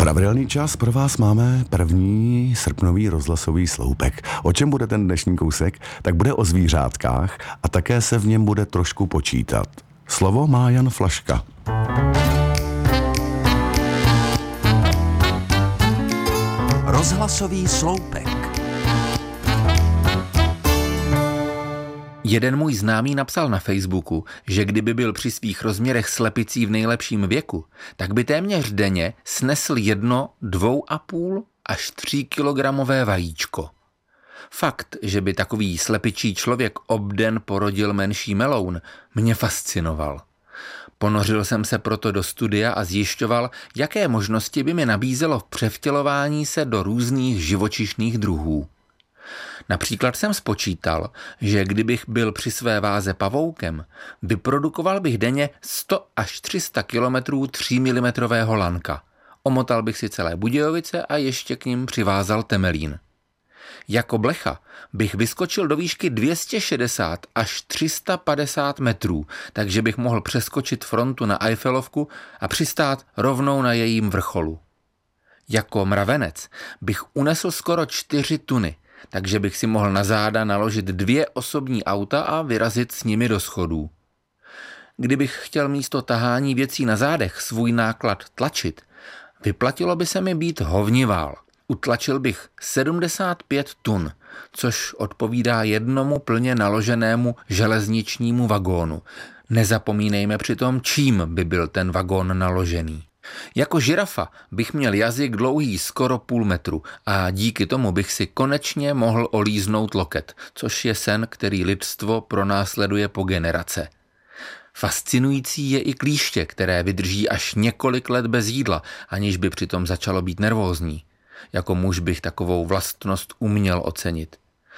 Pravidelný čas pro vás máme první srpnový rozhlasový sloupek. O čem bude ten dnešní kousek? Tak bude o zvířátkách a také se v něm bude trošku počítat. Slovo má Jan Flaška. Rozhlasový sloupek. Jeden můj známý napsal na Facebooku, že kdyby byl při svých rozměrech slepicí v nejlepším věku, tak by téměř denně snesl 1, 2,5 až 3 kilogramové vajíčko. Fakt, že by takový slepičí člověk obden porodil menší meloun, mě fascinoval. Ponořil jsem se proto do studia a zjišťoval, jaké možnosti by mi nabízelo v převtělování se do různých živočišných druhů. Například jsem spočítal, že kdybych byl při své váze pavoukem, vyprodukoval bych denně 100 až 300 kilometrů 3 mm lanka. Omotal bych si celé Budějovice a ještě k nim přivázal temelín. Jako blecha bych vyskočil do výšky 260 až 350 metrů, takže bych mohl přeskočit frontu na Eiffelovku a přistát rovnou na jejím vrcholu. Jako mravenec bych unesl skoro 4 tuny, takže bych si mohl na záda naložit 2 osobní auta a vyrazit s nimi do schodů. Kdybych chtěl místo tahání věcí na zádech svůj náklad tlačit, vyplatilo by se mi být hovnivál. Utlačil bych 75 tun, což odpovídá jednomu plně naloženému železničnímu vagónu. Nezapomínejme přitom, čím by byl ten vagón naložený. Jako žirafa bych měl jazyk dlouhý skoro půl metru a díky tomu bych si konečně mohl olíznout loket, což je sen, který lidstvo pronásleduje po generace. Fascinující je i klíště, které vydrží až několik let bez jídla, aniž by přitom začalo být nervózní. Jako muž bych takovou vlastnost uměl ocenit.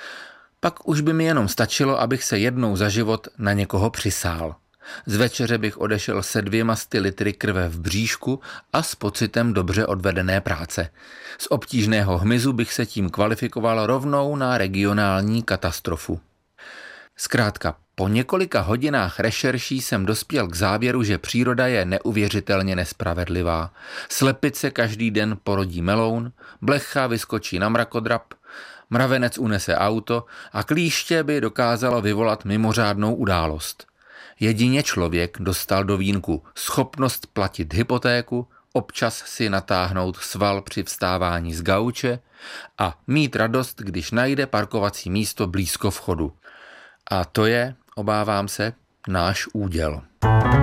Pak už by mi jenom stačilo, abych se jednou za život na někoho přisál. Z večeře bych odešel se 200 litry krve v bříšku a s pocitem dobře odvedené práce. Z obtížného hmyzu bych se tím kvalifikoval rovnou na regionální katastrofu. Zkrátka, po několika hodinách rešerší jsem dospěl k závěru, že příroda je neuvěřitelně nespravedlivá. Slepice každý den porodí meloun, blecha vyskočí na mrakodrap, mravenec unese auto a klíště by dokázalo vyvolat mimořádnou událost. Jedině člověk dostal do vínku schopnost platit hypotéku, občas si natáhnout sval při vstávání z gauče a mít radost, když najde parkovací místo blízko vchodu. A to je, obávám se, náš úděl.